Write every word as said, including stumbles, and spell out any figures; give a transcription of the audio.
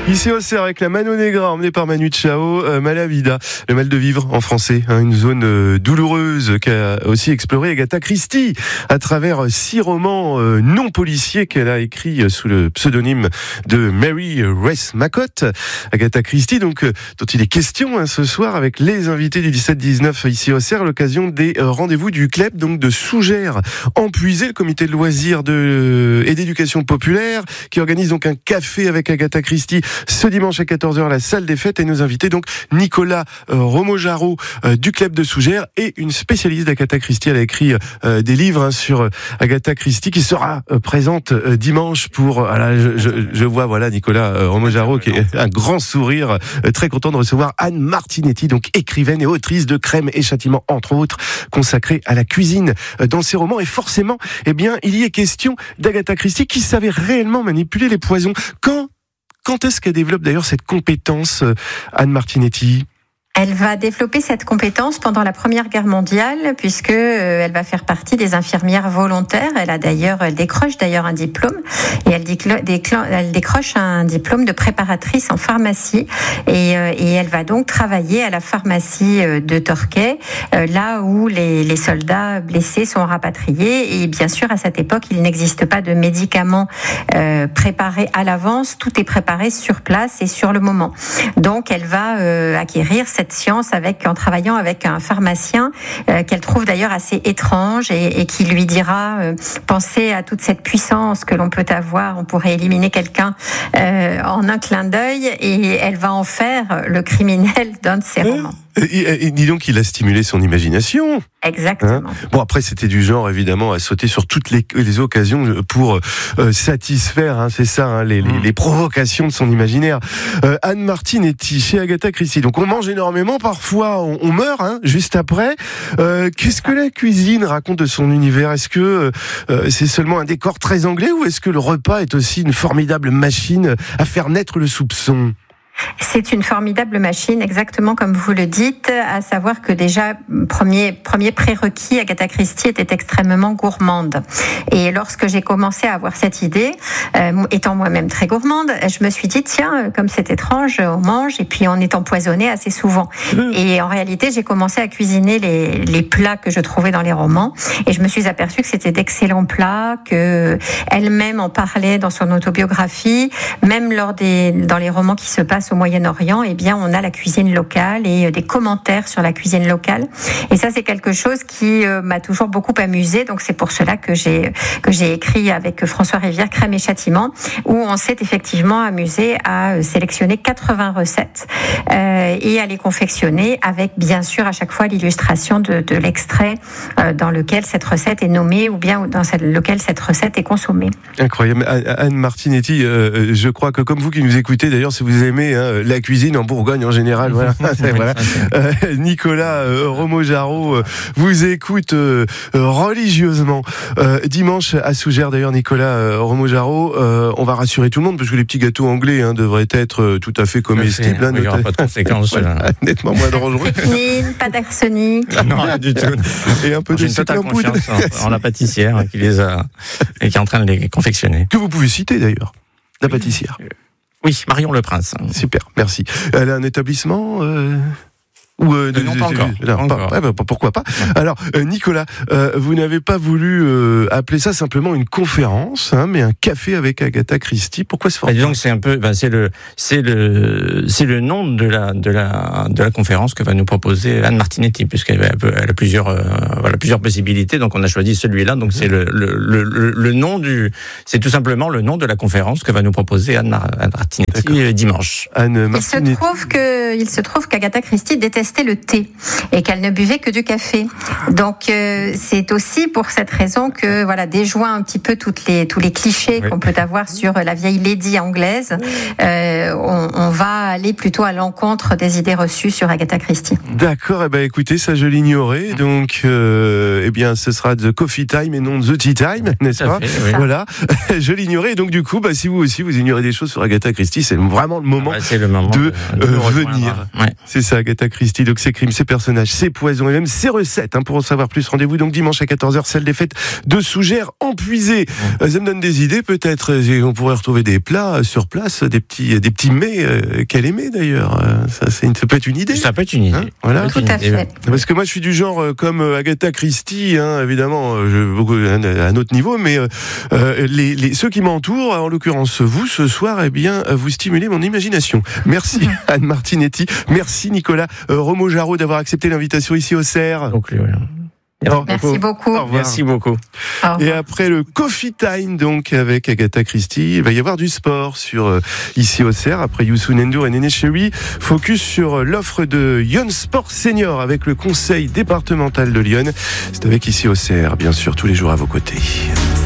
Ici au Cerf avec la Mano Negra emmenée par Manu Chao, euh, Malavida, le mal de vivre en français, hein, une zone euh, douloureuse qu'a aussi exploré Agatha Christie à travers six romans euh, non policiers qu'elle a écrits euh, sous le pseudonyme de Mary Reith Macotte. Agatha Christie, donc euh, dont il est question hein, ce soir avec les invités du dix-sept dix-neuf ici au Cerf, à l'occasion des euh, rendez-vous du C L E P, donc de Sougères Empuisé, le comité de loisirs de, et d'éducation populaire, qui organise donc un café avec Agatha Christie ce dimanche à quatorze heures à la salle des fêtes, et nos invités donc Nicolas euh, Romojaro euh, du C L E P de Sougères et une spécialiste d'Agatha Christie. Elle a écrit euh, des livres hein, sur euh, Agatha Christie, qui sera euh, présente euh, dimanche pour. Euh, là, je, je, je vois voilà Nicolas euh, Romojaro qui est un grand sourire, euh, très content de recevoir Anne Martinetti, donc écrivaine et autrice de Crème et Châtiment entre autres, consacrée à la cuisine euh, dans ses romans. Et forcément, eh bien, il y est question d'Agatha Christie qui savait réellement manipuler les poisons. Quand Quand est-ce qu'elle développe d'ailleurs cette compétence, Anne Martinetti ? Elle va développer cette compétence pendant la Première Guerre mondiale, puisque euh, elle va faire partie des infirmières volontaires. Elle a d'ailleurs, elle décroche d'ailleurs un diplôme, et elle, déclo- déclo- elle décroche un diplôme de préparatrice en pharmacie, et, euh, et elle va donc travailler à la pharmacie de Torquay, euh, là où les, les soldats blessés sont rapatriés. Et bien sûr, à cette époque, il n'existe pas de médicaments euh, préparés à l'avance. Tout est préparé sur place et sur le moment. Donc, elle va euh, acquérir cette science avec, en travaillant avec un pharmacien euh, qu'elle trouve d'ailleurs assez étrange, et, et qui lui dira euh, pensez à toute cette puissance que l'on peut avoir, on pourrait éliminer quelqu'un euh, en un clin d'œil, et elle va en faire le criminel d'un de ses euh, romans. Et, et dis donc, il a stimulé son imagination. Exactement. Hein, bon, après, c'était du genre, évidemment, à sauter sur toutes les, les occasions pour euh, satisfaire, hein, c'est ça, hein, les, les, les provocations de son imaginaire. Euh, Anne Martinetti, chez Agatha Christie. Donc, on mange énormément, parfois, on, on meurt, hein, juste après. Euh, qu'est-ce que la cuisine raconte de son univers ? Est-ce que euh, c'est seulement un décor très anglais, ou est-ce que le repas est aussi une formidable machine à faire naître le soupçon ? C'est une formidable machine, exactement comme vous le dites, à savoir que déjà, premier, premier prérequis, Agatha Christie était extrêmement gourmande. Et lorsque j'ai commencé à avoir cette idée, euh, étant moi-même très gourmande, je me suis dit, tiens, comme c'est étrange, on mange et puis on est empoisonné assez souvent. Mmh. Et en réalité, j'ai commencé à cuisiner les, les plats que je trouvais dans les romans, et je me suis aperçue que c'était d'excellents plats, que elle-même en parlait dans son autobiographie, même lors des, dans les romans qui se passent au Moyen-Orient, eh bien, on a la cuisine locale et des commentaires sur la cuisine locale. Et ça, c'est quelque chose qui euh, m'a toujours beaucoup amusée. Donc, c'est pour cela que j'ai, que j'ai écrit avec François Rivière Crème et Châtiment, où on s'est effectivement amusé à sélectionner quatre-vingts recettes euh, et à les confectionner avec, bien sûr, à chaque fois l'illustration de, de l'extrait euh, dans lequel cette recette est nommée, ou bien dans lequel cette recette est consommée. Incroyable. Anne Martinetti, euh, je crois que comme vous qui nous écoutez, d'ailleurs, si vous aimez hein, la cuisine en Bourgogne en général, voilà. voilà. Euh, Nicolas euh, Romojaro euh, vous écoute euh, religieusement. Euh, dimanche à Sougères, d'ailleurs, Nicolas euh, Romojaro, euh, on va rassurer tout le monde, parce que les petits gâteaux anglais hein, devraient être euh, tout à fait comestibles. Hein, il n'y aura pas de conséquences. Voilà, nettement moins dangereux. Pas d'arsenic. Non, rien du tout. Et un peu J'ai de une totale sucre en poudre. confiance en, en la pâtissière qui les a et qui est en train de les confectionner. Que vous pouvez citer d'ailleurs, la pâtissière. Oui, Marion Le Prince. Super, merci. Elle a un établissement euh... Ou euh, non, pas encore. Non, pas, encore. Ouais, bah, pourquoi pas. Alors, euh, Nicolas, euh, vous n'avez pas voulu euh, appeler ça simplement une conférence, hein, mais un café avec Agatha Christie. Pourquoi ce format ? Bah, disons que c'est un peu, bah, c'est le, c'est le, c'est le nom de la, de la, de la conférence que va nous proposer Anne Martinetti, puisqu'elle a, elle a plusieurs, euh, voilà, plusieurs possibilités. Donc, on a choisi celui-là. Donc, c'est le, le, le, le, le nom du, c'est tout simplement le nom de la conférence que va nous proposer Anne, Mar- Anne Martinetti D'accord. dimanche. Anne Martinetti. Il se trouve que, il se trouve qu'Agatha Christie détestait le thé et qu'elle ne buvait que du café. Donc euh, c'est aussi pour cette raison que voilà, déjoint un petit peu toutes les tous les clichés oui. qu'on peut avoir sur la vieille lady anglaise. Euh, on, on va aller plutôt à l'encontre des idées reçues sur Agatha Christie. D'accord, eh ben écoutez, ça je l'ignorais. Donc euh, eh bien ce sera The Coffee Time et non The Tea Time, n'est-ce pas ? Fait, oui. Voilà, je l'ignorais. Donc du coup, bah si vous aussi vous ignorez des choses sur Agatha Christie, c'est vraiment le moment, ah bah, c'est le moment de, de, de euh, venir. venir. Ouais. C'est ça, Agatha Christie. Christie. Donc ses crimes, ses personnages, ses poisons et même ses recettes. Hein, pour en savoir plus, rendez-vous donc dimanche à quatorze heures, salle des fêtes de Sougères en Puisée. Euh, ça me donne des idées peut-être. On pourrait retrouver des plats sur place, des petits, des petits mets euh, qu'elle aimait d'ailleurs. Euh, ça, c'est une, ça peut être une idée. Ça peut être une idée. Hein, voilà. Tout à fait. Parce que moi je suis du genre euh, comme Agatha Christie, hein, évidemment, euh, je, beaucoup, à un autre niveau, mais euh, les, les, ceux qui m'entourent, en l'occurrence vous ce soir, eh bien vous stimulez mon imagination. Merci Anne Martinetti, merci Nicolas euh, Romo-Jarreau d'avoir accepté l'invitation ici au Cerf. Donc, oui. Oh, Merci beaucoup. Au revoir. Merci beaucoup. Et après le Coffee Time, donc, avec Agatha Christie, il va y avoir du sport sur, euh, ici au Cerf, après Youssou N'Dour et Néné Chéri. Focus sur l'offre de Lyon Sport Senior avec le conseil départemental de Lyon. C'est avec ici au Cerf, bien sûr, tous les jours à vos côtés.